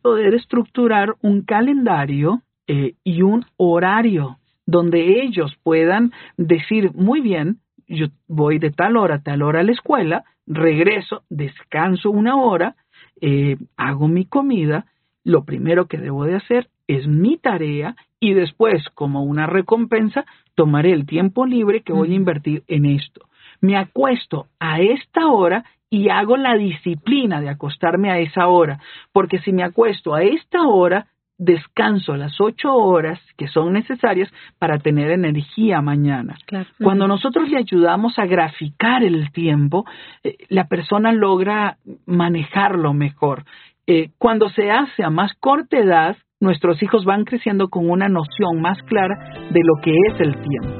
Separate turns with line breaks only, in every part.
poder estructurar un calendario y un horario donde ellos puedan decir, muy bien, yo voy de tal hora a tal hora a la escuela, regreso, descanso una hora, hago mi comida, lo primero que debo de hacer es mi tarea y después, como una recompensa, tomaré el tiempo libre que voy a invertir en esto. Me acuesto a esta hora y hago la disciplina de acostarme a esa hora, porque si me acuesto a esta hora, descanso las 8 horas que son necesarias para tener energía mañana.
Claro.
Cuando nosotros le ayudamos a graficar el tiempo, la persona logra manejarlo mejor. Cuando se hace a más corta edad, nuestros hijos van creciendo con una noción más clara de lo que es el tiempo.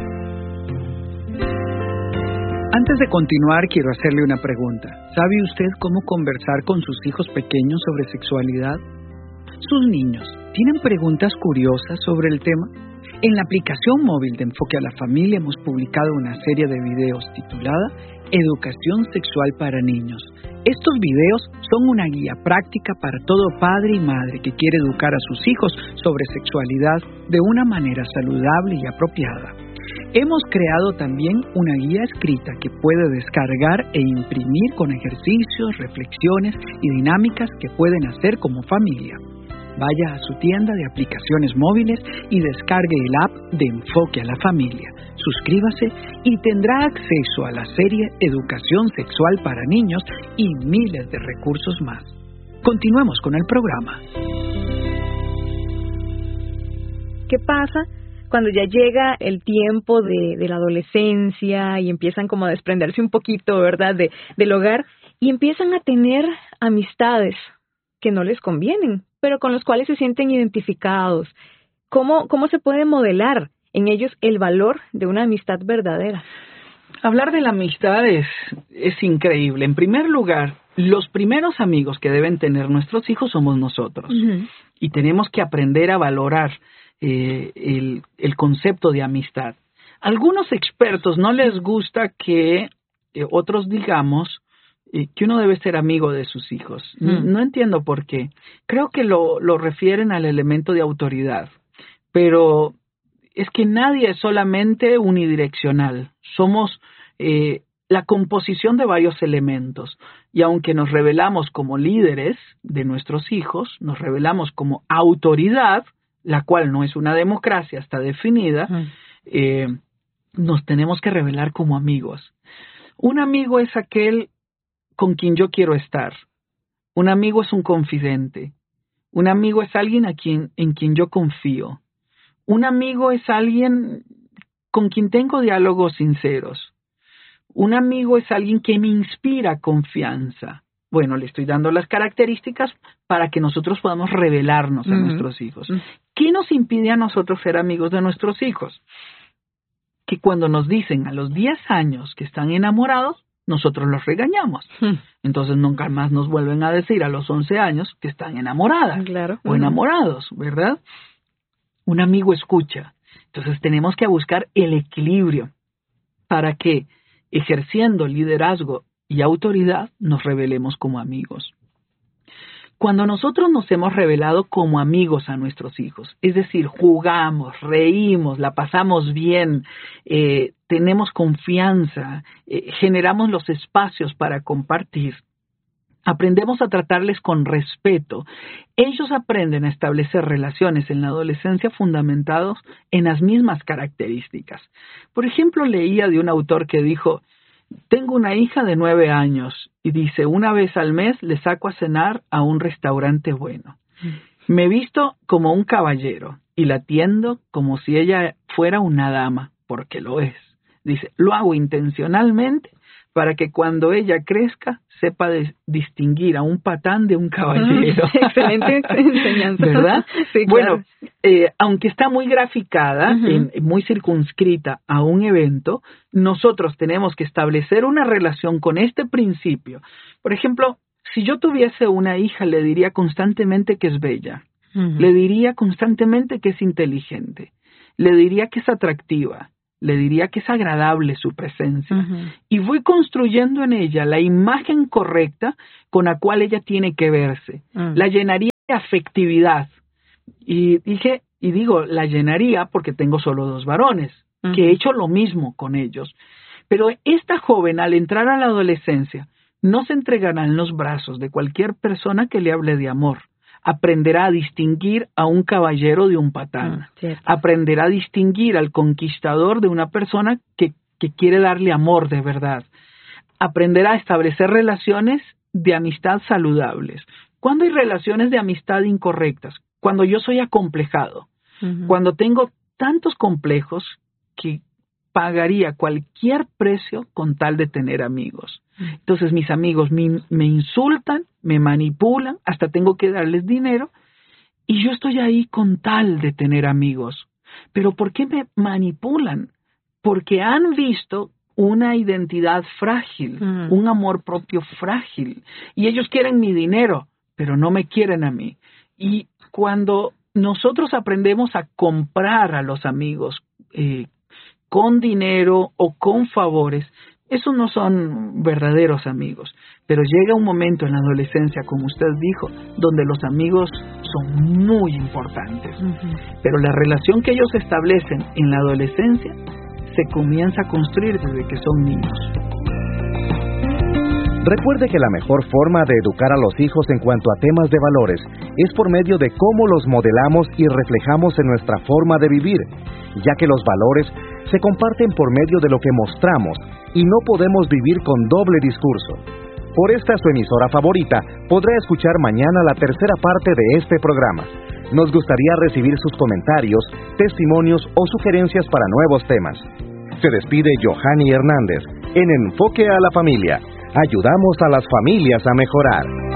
Antes de continuar, quiero hacerle una pregunta. ¿Sabe usted cómo conversar con sus hijos pequeños sobre sexualidad? ¿Sus niños tienen preguntas curiosas sobre el tema? En la aplicación móvil de Enfoque a la Familia hemos publicado una serie de videos titulada Educación Sexual para Niños. Estos videos son una guía práctica para todo padre y madre que quiere educar a sus hijos sobre sexualidad de una manera saludable y apropiada. Hemos creado también una guía escrita que puede descargar e imprimir con ejercicios, reflexiones y dinámicas que pueden hacer como familia. Vaya a su tienda de aplicaciones móviles y descargue el app de Enfoque a la Familia. Suscríbase y tendrá acceso a la serie Educación Sexual para Niños y miles de recursos más. Continuemos con el programa.
¿Qué pasa cuando ya llega el tiempo de la adolescencia y empiezan como a desprenderse un poquito, ¿verdad?, del hogar y empiezan a tener amistades que no les convienen, pero con los cuales se sienten identificados? ¿Cómo se puede modelar en ellos el valor de una amistad verdadera?
Hablar de la amistad es increíble. En primer lugar, los primeros amigos que deben tener nuestros hijos somos nosotros. Uh-huh. Y tenemos que aprender a valorar el concepto de amistad. A algunos expertos no les gusta que otros digamos que uno debe ser amigo de sus hijos. No entiendo por qué. Creo que lo refieren al elemento de autoridad, pero es que nadie es solamente unidireccional. Somos la composición de varios elementos, y aunque nos revelamos como líderes de nuestros hijos, nos revelamos como autoridad, la cual no es una democracia, está definida, nos tenemos que revelar como amigos. Un amigo es aquel con quien yo quiero estar. Un amigo es un confidente. Un amigo es alguien en quien yo confío. Un amigo es alguien con quien tengo diálogos sinceros. Un amigo es alguien que me inspira confianza. Bueno, le estoy dando las características para que nosotros podamos revelarnos a nuestros hijos. ¿Qué nos impide a nosotros ser amigos de nuestros hijos? Que cuando nos dicen a los 10 años que están enamorados, nosotros los regañamos. Entonces nunca más nos vuelven a decir a los 11 años que están enamoradas o enamorados, ¿verdad? Un amigo escucha. Entonces tenemos que buscar el equilibrio para que, ejerciendo liderazgo y autoridad, nos revelemos como amigos. Cuando nosotros nos hemos revelado como amigos a nuestros hijos, es decir, jugamos, reímos, la pasamos bien, tenemos confianza, generamos los espacios para compartir, aprendemos a tratarles con respeto. Ellos aprenden a establecer relaciones en la adolescencia fundamentados en las mismas características. Por ejemplo, leía de un autor que dijo: tengo una hija de 9 años y dice, una vez al mes le saco a cenar a un restaurante bueno. Me visto como un caballero y la atiendo como si ella fuera una dama, porque lo es. Dice, lo hago intencionalmente para que cuando ella crezca sepa distinguir a un patán de un caballero.
Excelente enseñanza.
¿Verdad?
Sí, claro.
Bueno, aunque está muy graficada, muy circunscrita a un evento, nosotros tenemos que establecer una relación con este principio. Por ejemplo, si yo tuviese una hija, le diría constantemente que es bella, le diría constantemente que es inteligente, le diría que es atractiva, le diría que es agradable su presencia. Y voy construyendo en ella la imagen correcta con la cual ella tiene que verse. La llenaría afectividad. Y digo, la llenaría porque tengo solo 2 varones, que he hecho lo mismo con ellos. Pero esta joven, al entrar a la adolescencia, no se entregará en los brazos de cualquier persona que le hable de amor. Aprenderá a distinguir a un caballero de un patán. Aprenderá a distinguir al conquistador de una persona que quiere darle amor de verdad. Aprenderá a establecer relaciones de amistad saludables. ¿Cuándo hay relaciones de amistad incorrectas? Cuando yo soy acomplejado. Cuando tengo tantos complejos que pagaría cualquier precio con tal de tener amigos. Entonces mis amigos me insultan, me manipulan, hasta tengo que darles dinero, y yo estoy ahí con tal de tener amigos. ¿Pero por qué me manipulan? Porque han visto una identidad frágil, un amor propio frágil, y ellos quieren mi dinero, pero no me quieren a mí. Y cuando nosotros aprendemos a comprar a los amigos con dinero o con favores, esos no son verdaderos amigos. Pero llega un momento en la adolescencia, como usted dijo, donde los amigos son muy importantes. Pero la relación que ellos establecen en la adolescencia se comienza a construir desde que son niños.
Recuerde que la mejor forma de educar a los hijos en cuanto a temas de valores es por medio de cómo los modelamos y reflejamos en nuestra forma de vivir, ya que los valores se comparten por medio de lo que mostramos y no podemos vivir con doble discurso. Por esta su emisora favorita, podrá escuchar mañana la tercera parte de este programa. Nos gustaría recibir sus comentarios, testimonios o sugerencias para nuevos temas. Se despide Johanny Hernández en Enfoque a la Familia. Ayudamos a las familias a mejorar.